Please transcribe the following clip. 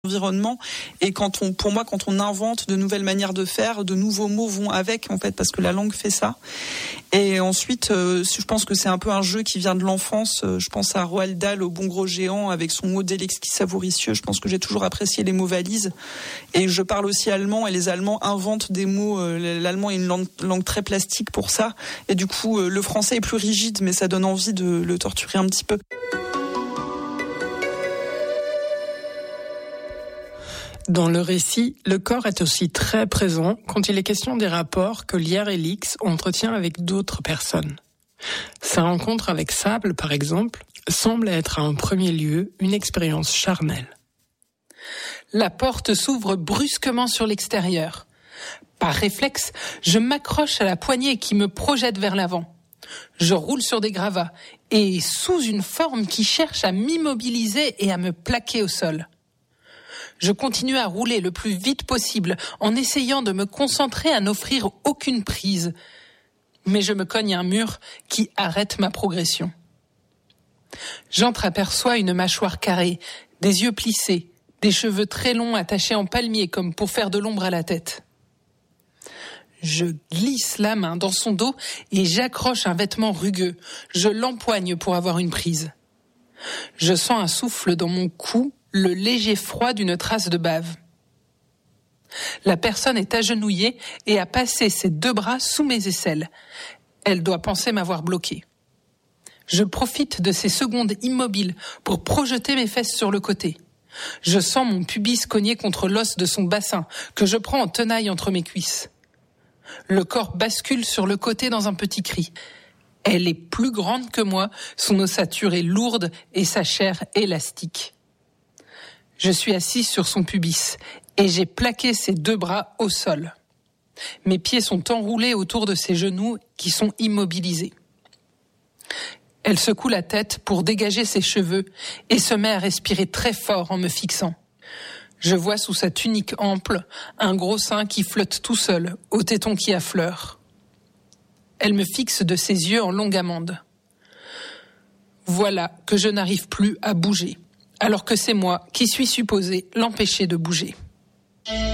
environnement. Et pour moi, quand on invente de nouvelles manières de faire, de nouveaux mots vont avec, en fait, parce que la langue fait ça. Et ensuite, je pense que c'est un peu un jeu qui vient de l'enfance. Je pense à Roald Dahl, au Bon Gros Géant, avec son mot d'Alexis Savouricieux. Je pense que j'ai toujours apprécié les mots valises. Et je parle aussi allemand, et les Allemands inventent des mots. L'allemand est une langue très plastique pour ça. Et du coup, le français est plus rigide, mais ça donne envie de le torturer un petit peu. Dans le récit, le corps est aussi très présent quand il est question des rapports que Lier Elix entretient avec d'autres personnes. Sa rencontre avec Sable, par exemple, semble être à un premier lieu une expérience charnelle. La porte s'ouvre brusquement sur l'extérieur. Par réflexe, je m'accroche à la poignée qui me projette vers l'avant. Je roule sur des gravats et sous une forme qui cherche à m'immobiliser et à me plaquer au sol. Je continue à rouler le plus vite possible en essayant de me concentrer à n'offrir aucune prise. Mais je me cogne à un mur qui arrête ma progression. J'entreaperçois une mâchoire carrée, des yeux plissés, des cheveux très longs attachés en palmier comme pour faire de l'ombre à la tête. Je glisse la main dans son dos et j'accroche un vêtement rugueux. Je l'empoigne pour avoir une prise. Je sens un souffle dans mon cou, le léger froid d'une trace de bave. La personne est agenouillée et a passé ses 2 bras sous mes aisselles. Elle doit penser m'avoir bloqué. Je profite de ces secondes immobiles pour projeter mes fesses sur le côté. Je sens mon pubis cogner contre l'os de son bassin, que je prends en tenaille entre mes cuisses. Le corps bascule sur le côté dans un petit cri. Elle est plus grande que moi, son ossature est lourde et sa chair élastique. Je suis assise sur son pubis et j'ai plaqué ses 2 bras au sol. Mes pieds sont enroulés autour de ses genoux qui sont immobilisés. Elle secoue la tête pour dégager ses cheveux et se met à respirer très fort en me fixant. Je vois sous sa tunique ample un gros sein qui flotte tout seul, au téton qui affleure. Elle me fixe de ses yeux en longue amande. Voilà que je n'arrive plus à bouger, alors que c'est moi qui suis supposée l'empêcher de bouger.